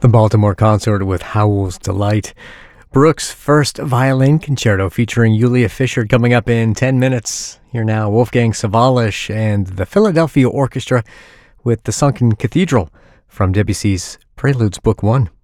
The Baltimore Consort with Howell's Delight. Brooks' First Violin Concerto featuring Julia Fischer coming up in 10 minutes. Here now, Wolfgang Sawallisch and the Philadelphia Orchestra with The Sunken Cathedral from Debussy's Preludes Book 1.